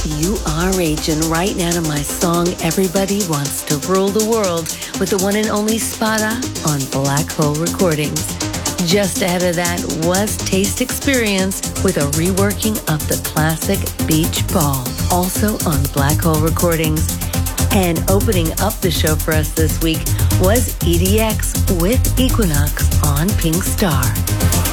You are raging right now to my song Everybody Wants to Rule the World with the one and only Spada on Black Hole Recordings. Just ahead of that was Taste Experience with a reworking of the classic Beach Ball, also on Black Hole Recordings. And opening up the show for us this week was EDX with Equinox on Pink Star.